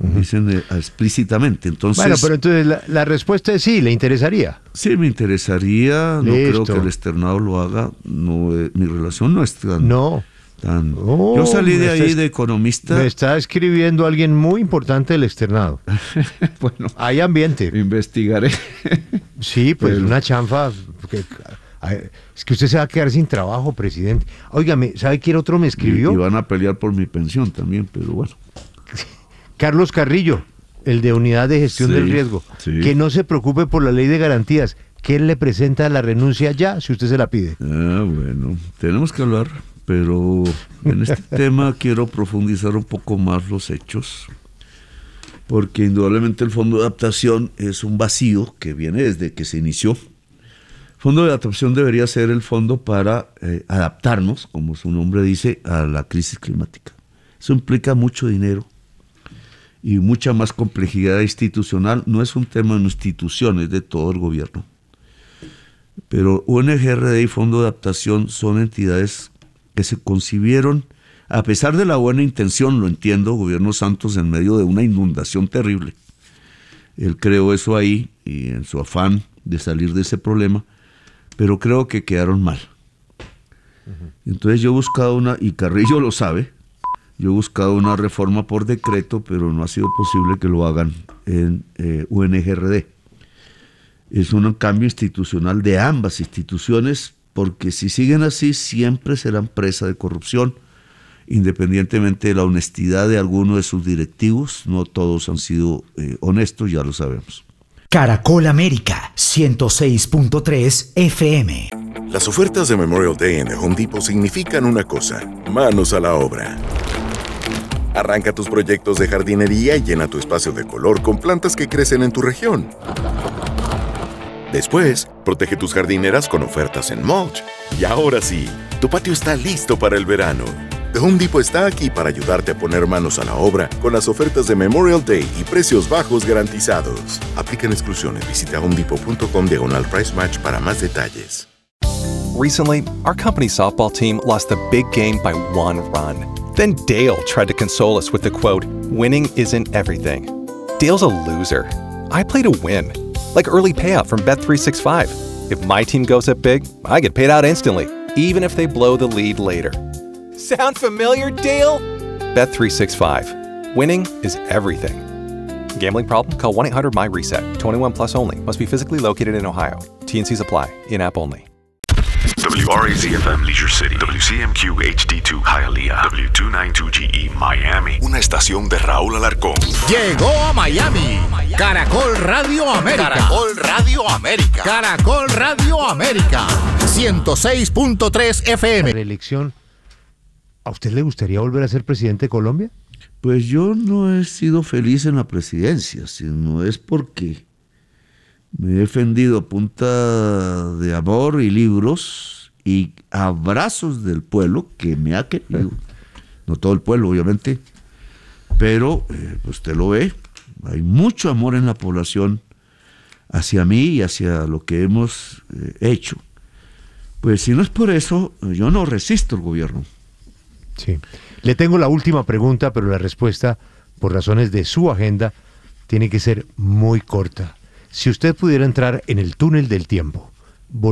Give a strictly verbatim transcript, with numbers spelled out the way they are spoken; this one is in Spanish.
Uh-huh. Dicen eh, explícitamente. Entonces, bueno, pero entonces la, la respuesta es sí, ¿le interesaría? Sí, me interesaría. No Listo. creo que el externado lo haga. No, eh, mi relación no es tan... No. tan Oh, yo salí de ahí es, de economista. Me está escribiendo alguien muy importante del externado. Bueno, hay ambiente. Investigaré. Sí, pues pero... una chanfa... Porque, es que usted se va a quedar sin trabajo, presidente. Óigame, ¿sabe quién otro me escribió? Y, y van a pelear por mi pensión también, pero bueno. Carlos Carrillo, el de Unidad de Gestión sí, del Riesgo. Sí. Que no se preocupe por la ley de garantías, que él le presenta la renuncia ya, si usted se la pide. Ah, bueno, tenemos que hablar, pero en este tema quiero profundizar un poco más los hechos, porque indudablemente el Fondo de Adaptación es un vacío que viene desde que se inició. El Fondo de Adaptación debería ser el fondo para eh, adaptarnos, como su nombre dice, a la crisis climática. Eso implica mucho dinero y mucha más complejidad institucional. No es un tema de instituciones, de todo el gobierno. Pero U N G R D y Fondo de Adaptación son entidades que se concibieron, a pesar de la buena intención, lo entiendo, Gobierno Santos en medio de una inundación terrible. Él creó eso ahí y en su afán de salir de ese problema, pero creo que quedaron mal. Uh-huh. Entonces yo he buscado una, y Carrillo lo sabe, yo he buscado una reforma por decreto, pero no ha sido posible que lo hagan en eh, U N G R D. Es un cambio institucional de ambas instituciones, porque si siguen así siempre serán presa de corrupción, independientemente de la honestidad de alguno de sus directivos. No todos han sido eh, honestos, ya lo sabemos. Caracol América, ciento seis punto tres F M. Las ofertas de Memorial Day en The Home Depot significan una cosa: manos a la obra. Arranca tus proyectos de jardinería y llena tu espacio de color con plantas que crecen en tu región. Después, protege tus jardineras con ofertas en mulch. Y ahora sí, tu patio está listo para el verano. The Home Depot está aquí para ayudarte a poner manos a la obra con las ofertas de Memorial Day y precios bajos garantizados. Aplican exclusiones. Visita homedepot.com diagonal price match para más detalles. Recently, our company's softball team lost the big game by one run. Then Dale tried to console us with the quote, "Winning isn't everything." Dale's a loser. I play to win. Like early payout from Bet three sixty-five. If my team goes up big, I get paid out instantly, even if they blow the lead later. Sound familiar, Dale? Bet three sixty-five. Winning is everything. Gambling problem? Call one eight hundred M Y reset. twenty-one plus only. Must be physically located in Ohio. T and C's apply. In-app only. W R A Z F M Leisure City, W C M Q H D two Hialeah, W doscientos noventa y dos G E Miami. Una estación de Raúl Alarcón. Llegó a Miami. Caracol Radio América. Caracol Radio América. Caracol Radio América. ciento seis punto tres F M. La elección, ¿a usted le gustaría volver a ser presidente de Colombia? Pues yo no he sido feliz en la presidencia, sino es porque me he defendido a punta de amor y libros y abrazos del pueblo que me ha querido. No todo el pueblo, obviamente, pero eh, pues usted lo ve, hay mucho amor en la población hacia mí y hacia lo que hemos eh, hecho. Pues si no es por eso, yo no resisto el gobierno. Sí. Le tengo la última pregunta, pero la respuesta, por razones de su agenda, tiene que ser muy corta. Si usted pudiera entrar en el túnel del tiempo